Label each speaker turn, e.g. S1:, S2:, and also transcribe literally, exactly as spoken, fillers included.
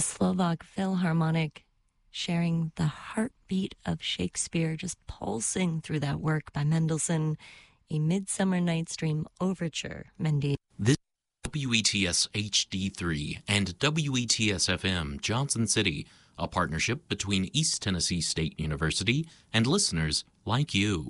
S1: the Slovak Philharmonic sharing the heartbeat of Shakespeare, just pulsing through that work by Mendelssohn, A Midsummer Night's Dream Overture, Mendy.
S2: This W E T S H D three and W E T S F M Johnson City, a partnership between East Tennessee State University and listeners like you.